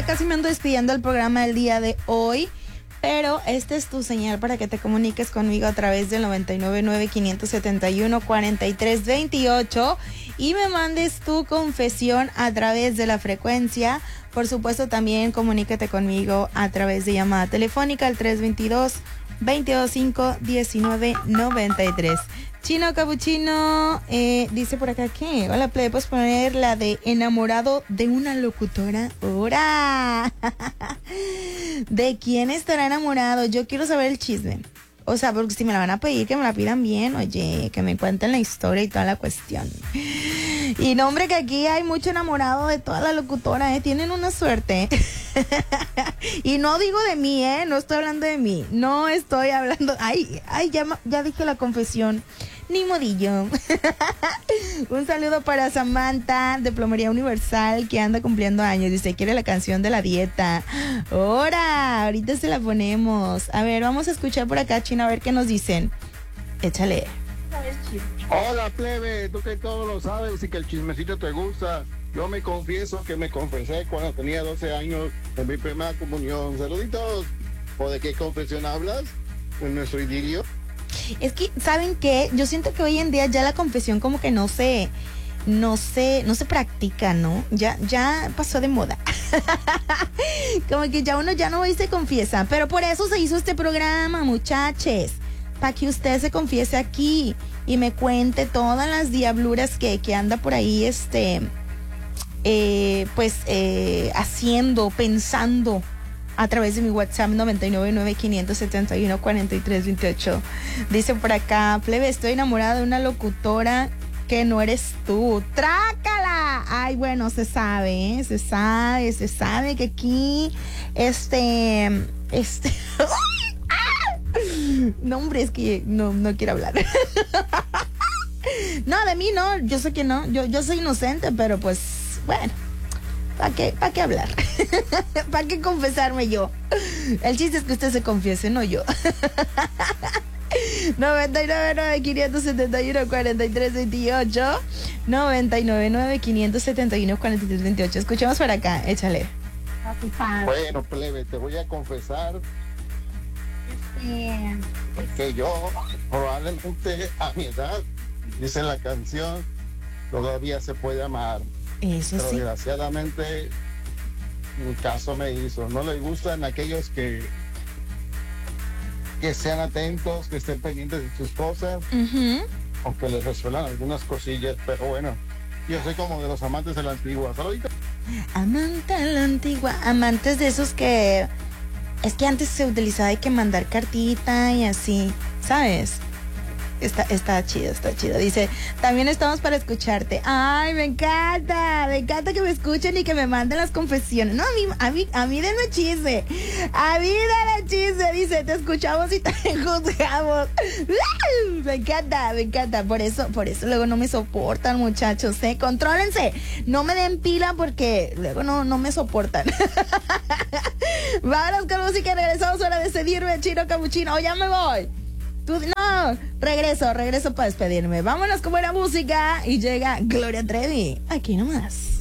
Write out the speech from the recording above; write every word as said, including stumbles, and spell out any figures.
casi me ando despidiendo del programa del día de hoy, pero esta es tu señal para que te comuniques conmigo a través del noventa y nueve nueve, quinientos setenta y uno, cuarenta y tres veintiocho y me mandes tu confesión a través de la frecuencia. Por supuesto, también comunícate conmigo a través de llamada telefónica al tres veintidós, veintidós cinco, diecinueve noventa y tres. Chino Capuchino eh, dice por acá que, hola, plebe, ¿puedes poner la de enamorado de una locutora? ¡Hora! ¿De quién estará enamorado? Yo quiero saber el chisme. O sea, porque si me la van a pedir, que me la pidan bien, oye, que me cuenten la historia y toda la cuestión. Y no, hombre, que aquí hay mucho enamorado de toda la locutora, ¿eh? Tienen una suerte. Y no digo de mí, ¿eh? No estoy hablando de mí. No estoy hablando... Ay, ay, ya, ya dije la confesión. Ni modillo. Un saludo para Samantha de Plomería Universal, que anda cumpliendo años. Dice, quiere la canción de la dieta. ¡Hora! Ahorita se la ponemos. A ver, vamos a escuchar por acá, Chino, a ver qué nos dicen. Échale. Hola, plebe, tú que todo lo sabes y que el chismecito te gusta. Yo me confieso que me confesé cuando tenía doce años en mi primera comunión. Saluditos. ¿O de qué confesión hablas? ¿En nuestro idilio? Es que, ¿saben qué? Yo siento que hoy en día ya la confesión como que no se, no se, no se practica, ¿no? Ya, ya pasó de moda. Como que ya uno ya no hoy se confiesa. Pero por eso se hizo este programa, muchachos. Para que usted se confiese aquí y me cuente todas las diabluras que, que anda por ahí, este, eh, pues, eh, haciendo, pensando. A través de mi WhatsApp noventa y nueve nueve, quinientos setenta y uno, cuarenta y tres veintiocho. Dice por acá, plebe, estoy enamorada de una locutora que no eres tú. ¡Trácala! Ay, bueno, se sabe, ¿eh? Se sabe, se sabe que aquí, este, este... No, hombre, es que no, no quiero hablar. No, de mí no, yo sé que no, yo, yo soy inocente, pero pues, bueno. ¿Para qué, ¿Para qué hablar? ¿Para qué confesarme yo? El chiste es que usted se confiese, no yo. noventa y nueve nueve, quinientos setenta y uno, cuarenta y tres veintiocho. noventa y nueve nueve, quinientos setenta y uno, cuarenta y tres veintiocho. Escuchemos por acá, échale. Bueno, plebe, te voy a confesar que yo probablemente a mi edad, dice la canción, todavía se puede amar. Eso Pero sí. desgraciadamente mi caso me hizo. No les gustan aquellos que que sean atentos, que estén pendientes de sus cosas, Uh-huh. aunque les resuelvan algunas cosillas, pero bueno, yo soy como de los amantes de la antigua. ¿Sabes? Amante a la antigua. Amantes de esos que... Es que antes se utilizaba de que mandar cartita y así, ¿sabes? Está, está chido, está chido. Dice, también estamos para escucharte. Ay, me encanta, me encanta que me escuchen y que me manden las confesiones. No, a mí, a mí, a mí denme chisme. A mí denme chisme. Dice, te escuchamos y te juzgamos. Me encanta, me encanta. Por eso, por eso luego no me soportan, muchachos, ¿eh? Contrólense. No me den pila porque luego no, no me soportan. Vámonos con música y regresamos. Hora de despedirme, Chino Capuchino. Oh, ya me voy. Tú, no, regreso, regreso para despedirme. Vámonos con buena música y llega Gloria Trevi. Aquí nomás.